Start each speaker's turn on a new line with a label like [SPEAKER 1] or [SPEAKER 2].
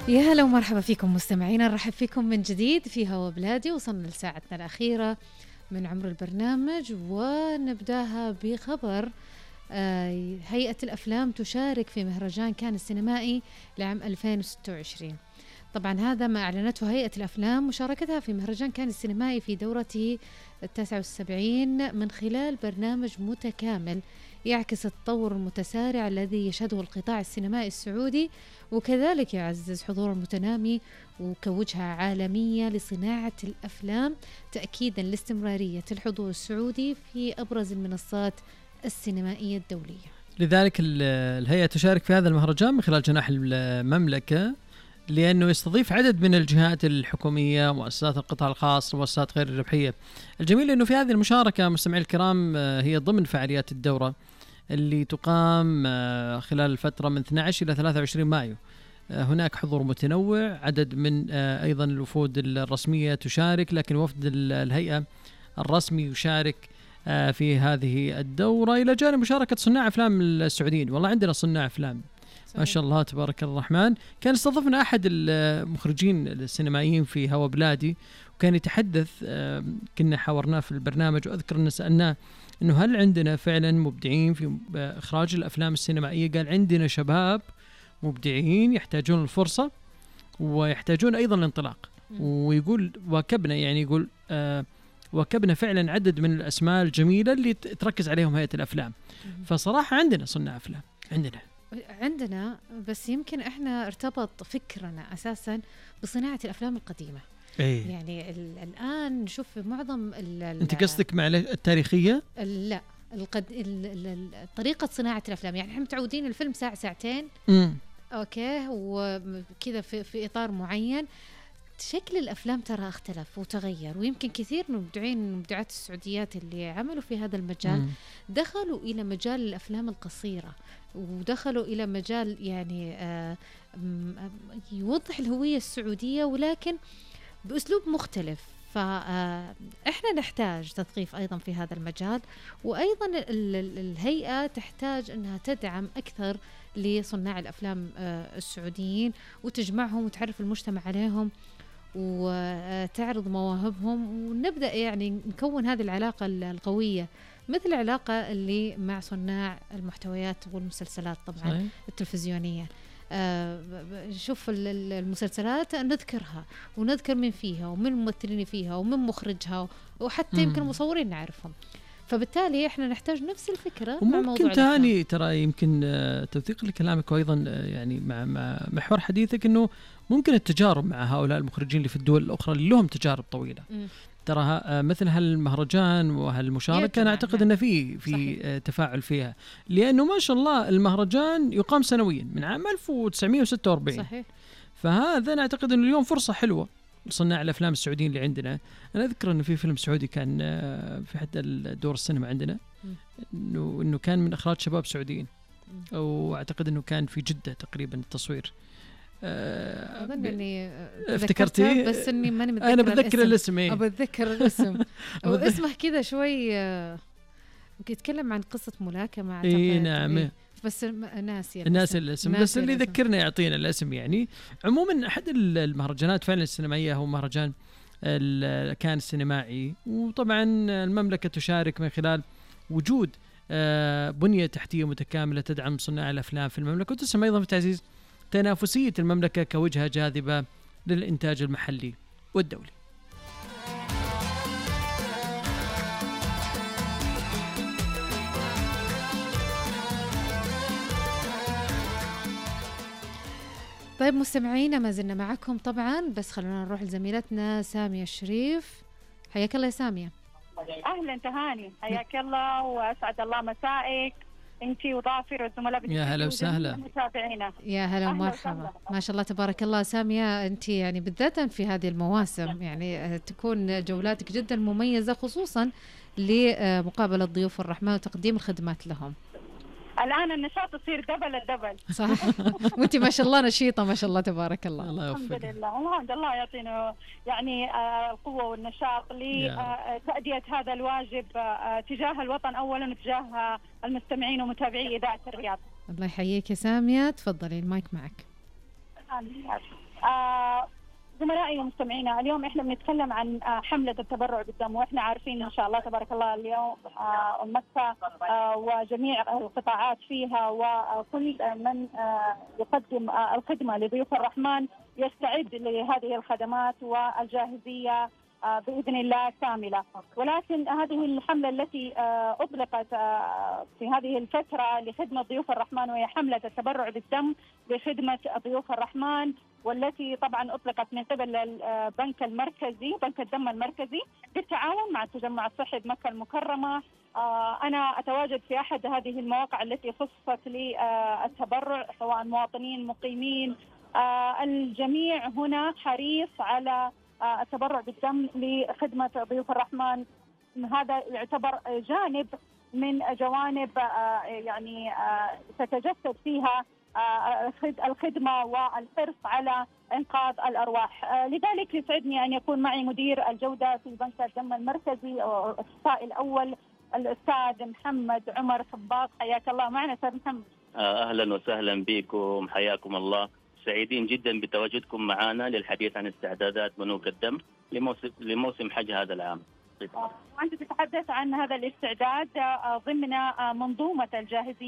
[SPEAKER 1] يا هلا ومرحبا فيكم مستمعينا، نرحب فيكم من جديد في هوا بلادي. وصلنا لساعتنا الأخيرة من عمر البرنامج، ونبداها بخبر هيئة الأفلام تشارك في مهرجان كان السينمائي لعام 2026. طبعا هذا ما أعلنته هيئة الأفلام مشاركتها في مهرجان كان السينمائي في دورته 79 من خلال برنامج متكامل يعكس التطور المتسارع الذي يشهده القطاع السينمائي السعودي، وكذلك يعزز حضور المتنامي وكوجهة عالمية لصناعة الأفلام، تأكيدا لاستمرارية الحضور السعودي في أبرز المنصات السينمائية الدولية.
[SPEAKER 2] لذلك الهيئة تشارك في هذا المهرجان من خلال جناح المملكة، لأنه يستضيف عدد من الجهات الحكومية، مؤسسات القطاع الخاص، مؤسسات غير الربحية. الجميل أنه في هذه المشاركة مستمعي الكرام هي ضمن فعاليات الدورة اللي تقام خلال الفترة من 12 إلى 23 مايو. هناك حضور متنوع، عدد من أيضا الوفود الرسمية تشارك، لكن وفد الهيئة الرسمي يشارك في هذه الدورة، إلى جانب مشاركة صناع أفلام السعوديين. والله عندنا صناع أفلام ما شاء الله تبارك الرحمن. كان استضفنا أحد المخرجين السينمائيين في هوا بلادي، وكان يتحدث، كنا حاورناه في البرنامج، وأذكر أن سألناه أنه هل عندنا فعلا مبدعين في إخراج الأفلام السينمائية؟ قال عندنا شباب مبدعين يحتاجون الفرصة ويحتاجون أيضا الانطلاق. ويقول واكبنا، يعني يقول واكبنا فعلا عدد من الأسماء الجميلة اللي تركز عليهم هيئة الأفلام. فصراحة عندنا صناع أفلام، عندنا
[SPEAKER 1] بس يمكن احنا ارتبط فكرنا اساسا بصناعه الافلام القديمه. يعني الان نشوف معظم
[SPEAKER 2] انت قصدك مع التاريخيه؟
[SPEAKER 1] لا، طريقه صناعه الافلام. يعني احنا متعودين الفيلم ساعه ساعتين اوكي، وكذا في اطار معين. شكل الافلام ترى اختلف وتغير، ويمكن كثير من المبدعات السعوديات اللي عملوا في هذا المجال دخلوا الى مجال الافلام القصيره، ودخلوا إلى مجال يعني يوضح الهوية السعودية ولكن بأسلوب مختلف. فإحنا نحتاج تثقيف أيضا في هذا المجال، وأيضا الهيئة تحتاج أنها تدعم أكثر لصناع الأفلام السعوديين، وتجمعهم وتعرف المجتمع عليهم وتعرض مواهبهم، ونبدأ يعني نكون هذه العلاقة القوية، مثل العلاقة اللي مع صناع المحتويات والمسلسلات طبعا صحيح. التلفزيونية. شوف المسلسلات نذكرها ونذكر من فيها ومن الممثلين فيها ومن مخرجها، وحتى يمكن المصورين نعرفهم. فبالتالي احنا نحتاج نفس الفكرة مع موضوع
[SPEAKER 2] ممكن تاني ترى يمكن توثيق لكلامك، وأيضا يعني مع محور حديثك أنه ممكن التجارب مع هؤلاء المخرجين اللي في الدول الأخرى اللي لهم تجارب طويلة. ترى مثل هالمهرجان وهالمشاركة أنا أعتقد أن في تفاعل فيها، لأنه ما شاء الله المهرجان يقام سنويا من عام 1946 صحيح. فهذا أنا أعتقد أنه اليوم فرصة حلوة لصناع الأفلام السعوديين اللي عندنا. أنا أذكر أنه في فيلم سعودي كان في حتى الدور السينما عندنا، إنه كان من إخراج شباب سعوديين، وأعتقد أنه كان في جدة تقريبا التصوير.
[SPEAKER 1] أظن أني
[SPEAKER 2] افتكرتي،
[SPEAKER 1] بس أني ماني متذكرة.
[SPEAKER 2] أنا بتذكر الاسم.
[SPEAKER 1] أتذكر الاسم واسمه كذا شوي يتكلم عن قصة ملاكمة أعتقد.
[SPEAKER 2] نعم،
[SPEAKER 1] بس ناسي
[SPEAKER 2] الاسم، بس اللي ذكرنا يعطينا الاسم. يعني عموما أحد المهرجانات فعلا السينمائية هو مهرجان كان السينمائي، وطبعا المملكة تشارك من خلال وجود بنية تحتية متكاملة تدعم صناع الأفلام في المملكة، وتسهم أيضا في تعزيز تنافسية المملكة كوجهة جاذبة للإنتاج المحلي والدولي.
[SPEAKER 1] طيب مستمعينا، ما زلنا معكم طبعا، بس خلونا نروح لزميلتنا سامية الشريف. حياك الله يا سامية.
[SPEAKER 3] أهلا تهاني، حياك الله وأسعد الله مسائك انتي وضافر والزملاء.
[SPEAKER 2] يا هلا وسهلا
[SPEAKER 3] متابعينا.
[SPEAKER 1] يا هلا ومرحبا. ما شاء الله تبارك الله سامية، انتي يعني بالذات في هذه المواسم يعني تكون جولاتك جدا مميزة، خصوصا لمقابلة ضيوف الرحمن وتقديم الخدمات لهم.
[SPEAKER 3] الآن النشاط يصير دبل الدبل.
[SPEAKER 1] صح. وانتي ما شاء الله نشيطة ما شاء الله تبارك الله.
[SPEAKER 2] الله يوفقك.
[SPEAKER 3] الحمد لله، الحمد لله يعطينا يعني القوة والنشاط لتأدية هذا الواجب تجاه الوطن أولا وتجاه المستمعين ومتابعي إذاعة الرياض.
[SPEAKER 1] الله يحييك يا سامية، تفضلي المايك معك.
[SPEAKER 3] زملائي ومستمعينا، اليوم احنا بنتكلم عن حملة التبرع بالدم، واحنا عارفين ما شاء الله تبارك الله اليوم مكة وجميع القطاعات فيها وكل من يقدم الخدمة لضيوف الرحمن يستعد لهذه الخدمات والجاهزية بإذن الله كاملة. ولكن هذه الحملة التي أطلقت في هذه الفترة لخدمة ضيوف الرحمن، وهي حملة التبرع بالدم لخدمة ضيوف الرحمن، والتي طبعا أطلقت من قبل البنك المركزي، بنك الدم المركزي، بالتعاون مع التجمع الصحي بمكة المكرمة. أنا أتواجد في أحد هذه المواقع التي خصصت للتبرع، سواء مواطنين مقيمين، الجميع هنا حريص على التبرع بالدم لخدمة ضيوف الرحمن. هذا يعتبر جانب من جوانب يعني تتجسد فيها الخدمة والحرص على إنقاذ الأرواح. لذلك يسعدني أن يكون معي مدير الجودة في بنك الدم المركزي الأخصائي الأول الأستاذ محمد عمر صباغ. حياك الله معنا أستاذ محمد.
[SPEAKER 4] أهلا وسهلا بكم، حياكم الله. سعيدين جدا بتواجدكم معنا للحديث عن استعدادات بنوك الدم لموسم حج هذا العام.
[SPEAKER 3] وأنت تتحدث عن هذا الاستعداد ضمن منظومة الجاهزية